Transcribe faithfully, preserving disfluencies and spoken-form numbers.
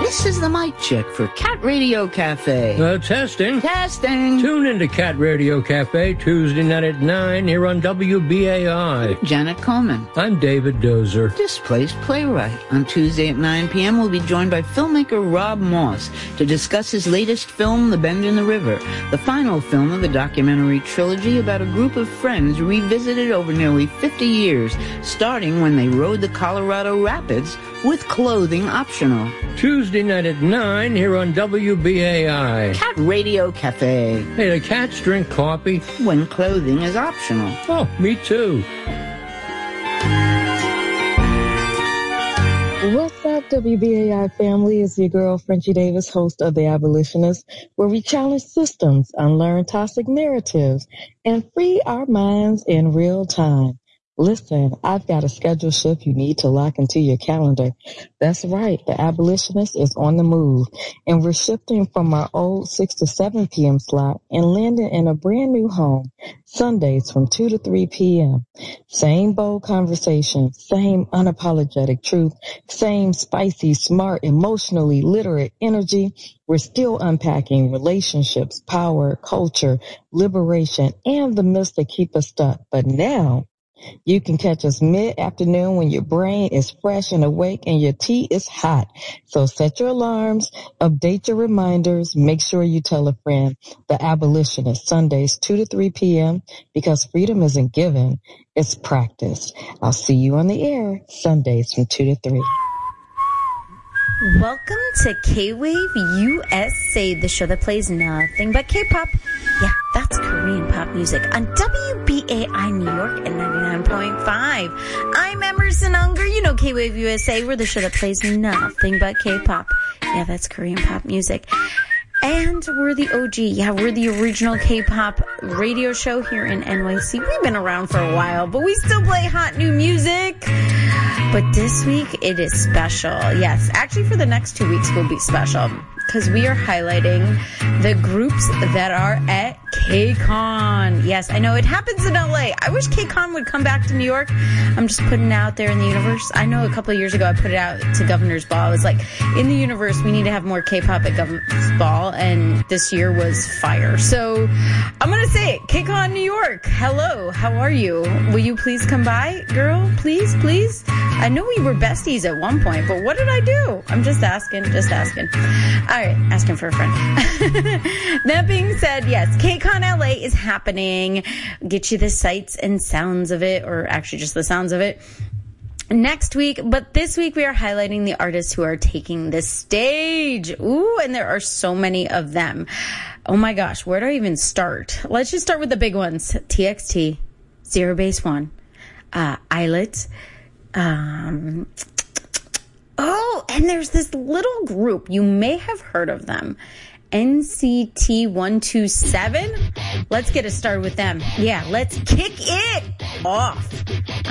This is the mic check for Cat Radio Cafe. Uh, testing. Testing. Tune into Cat Radio Cafe Tuesday night at nine here on W B A I. Janet Coleman. I'm David Dozer. Displaced playwright. On Tuesday at nine p.m., we'll be joined by filmmaker Rob Moss to discuss his latest film, The Bend in the River, the final film of the documentary trilogy about a group of friends revisited over nearly fifty years, starting when they rode the Colorado Rapids with clothing optional. Tuesday night at nine here on W B A I. Cat Radio Cafe. Hey, the cats drink coffee? When clothing is optional. Oh, me too. What's up, W B A I family? It's your girl, Frenchie Davis, host of The Abolitionist, where we challenge systems, unlearn toxic narratives, and free our minds in real time. Listen, I've got a schedule shift you need to lock into your calendar. That's right, The Abolitionist is on the move, and we're shifting from our old six to seven p.m. slot and landing in a brand new home, Sundays from two to three p.m. Same bold conversation, same unapologetic truth, same spicy, smart, emotionally literate energy. We're still unpacking relationships, power, culture, liberation, and the myths that keep us stuck. But now, you can catch us mid-afternoon when your brain is fresh and awake and your tea is hot. So set your alarms, update your reminders, make sure you tell a friend. The Abolitionist, Sundays two to three p.m. because freedom isn't given, it's practiced. I'll see you on the air Sundays from two to three. Welcome to K-Wave U S A, the show that plays nothing but K-pop. Yeah, that's Korean pop music on W B A I New York at ninety-nine point five. I'm Emerson Unger. You know K-Wave U S A. We're the show that plays nothing but K-pop. Yeah, that's Korean pop music. And we're the O G. Yeah, we're the original K-pop radio show here in N Y C. We've been around for a while, but we still play hot new music. But this week, it is special. Yes, actually for the next two weeks will be special because we are highlighting the groups that are at KCON. Yes, I know it happens in L A. I wish KCON would come back to New York. I'm just putting it out there in the universe. I know a couple of years ago I put it out to Governor's Ball. I was like, in the universe, we need to have more K-pop at Governor's Ball, and this year was fire. So I'm going to say it. KCON New York. Hello, how are you? Will you please come by, girl? Please, please? I know we were besties at one point, but what did I do? I'm just asking, just asking. All right, asking for a friend. That being said, yes, KCON L A is happening. Get you the sights and sounds of it, or actually just the sounds of it, next week. But this week we are highlighting the artists who are taking the stage. Ooh, and there are so many of them. Oh my gosh, where do I even start? Let's just start with the big ones. T X T, Zero Base One, uh, Islet. Um, oh, and there's this little group. You may have heard of them. N C T one two seven. Let's get it started with them. Yeah, let's kick it off.